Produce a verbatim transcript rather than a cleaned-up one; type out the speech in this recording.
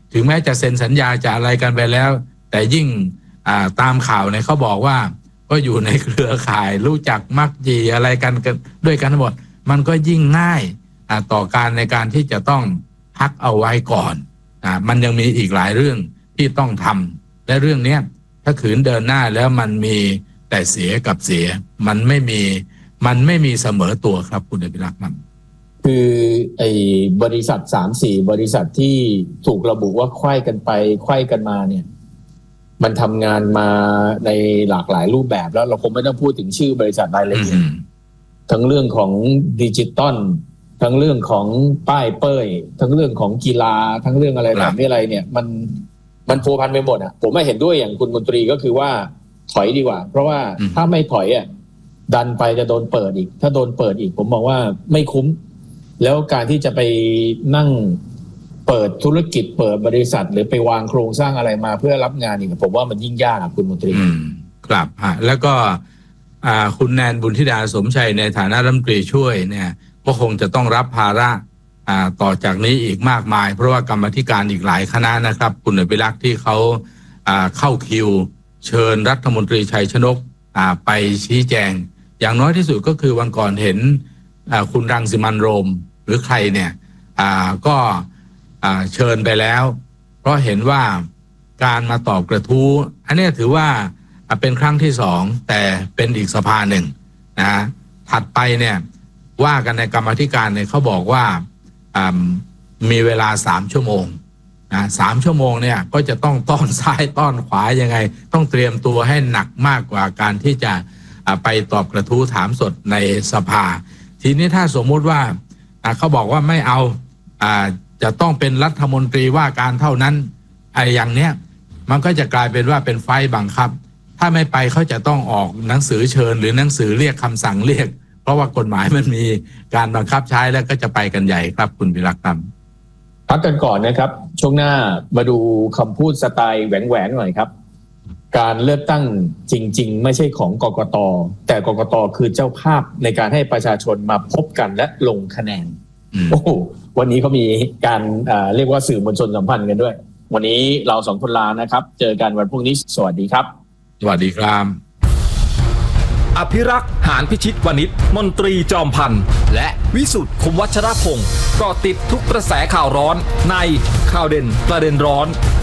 ถึงแม้จะเซ็นสัญญาจะอะไรกันไปแล้วแต่ยิ่งตามข่าวเนี่ยเขาบอกว่าก็อยู่ในเครือข่ายรู้จักมักจีอะไรกันด้วยกันหมดมันก็ยิ่งง่ายต่อการในการที่จะต้องพักเอาไว้ก่อนมันยังมีอีกหลายเรื่องที่ต้องทำและเรื่องนี้ถ้าขืนเดินหน้าแล้วมันมีแต่เสียกับเสียมันไม่มีมันไม่มีเสมอตัวครับคุณอภิรักษ์มันคือไอ้บริษัท สามสี่ บริษัทที่ถูกระบุว่าไขว้กันไปไขว้กันมาเนี่ยมันทำงานมาในหลากหลายรูปแบบแล้วเราคงไม่ต้องพูดถึงชื่อบริษัทรายละเอียดทั้งเรื่องของดิจิตอลทั้งเรื่องของป้ายเป้ยทั้งเรื่องของกีฬาทั้งเรื่องอะไรแบบนี้อะไรเนี่ยมันมันโผพันไปหมดอ่ะผมไม่เห็นด้วยอย่างคุณมนตรีก็คือว่าถอยดีกว่าเพราะว่าถ้าไม่ถอยอ่ะดันไปจะโดนเปิดอีกถ้าโดนเปิดอีกผมมองว่าไม่คุ้มแล้วการที่จะไปนั่งเปิดธุรกิจเปิดบริษัทหรือไปวางโครงสร้างอะไรมาเพื่อรับงานอีกผมว่ามันยิ่งยากคุณมนตรีครับฮะแล้วก็คุณแนนบุญธิดาสมชัยในฐานะรัฐมนตรีช่วยเนี่ยก็คงจะต้องรับภาระต่อจากนี้อีกมากมายเพราะว่ากรรมาธิการอีกหลายคณะนะครับคุณอภิรักษ์ที่เขาเข้าคิวเชิญรัฐมนตรีชัยชนกไปชี้แจงอย่างน้อยที่สุดก็คือวันก่อนเห็นคุณรังสิมันต์โรมหรือใครเนี่ยก็เชิญไปแล้วเพราะเห็นว่าการมาตอบกระทู้อันนี้ถือว่าเป็นครั้งที่สองแต่เป็นอีกสภาหนึ่งนะถัดไปเนี่ยว่ากันในกรรมาธิการเนี่ยเขาบอกว่ามีเวลาสามชั่วโมงนะสามชั่วโมงเนี่ยก็จะต้องต้อนซ้ายต้อนขวายังไงต้องเตรียมตัวให้หนักมากกว่าการที่จะไปตอบกระทู้ถามสดในสภาทีนี้ถ้าสมมุติว่าเขาบอกว่าไม่เอาจะต้องเป็นรัฐมนตรีว่าการเท่านั้นไอ้อย่างเนี้ยมันก็จะกลายเป็นว่าเป็นไฟบังคับถ้าไม่ไปเขาจะต้องออกหนังสือเชิญหรือหนังสือเรียกคำสั่งเรียกเพราะว่ากฎหมายมันมีการบังคับใช้แล้วก็จะไปกันใหญ่ครับคุณวิรักษ์ครับพักกันก่อนนะครับช่วงหน้ามาดูคำพูดสไตล์แหวงๆหน่อยครับการเลือกตั้งจริงๆไม่ใช่ของกกต.แต่กกต.คือเจ้าภาพในการให้ประชาชนมาพบกันและลงคะแนนโอ้วันนี้เขามีการเรียกว่าสื่อมวลชนสัมพันธ์กันด้วยวันนี้เราสองคนลานะครับเจอกันวันพรุ่งนี้สวัสดีครับสวัสดีครับอภิรักษ์หานพิชิตวณิชมนตรีจอมพันธ์และวิสุทธิ์คมวัชรพงศ์ก็ติดทุกกระแสข่าวร้อนในข่าวเด่นประเด็นร้อน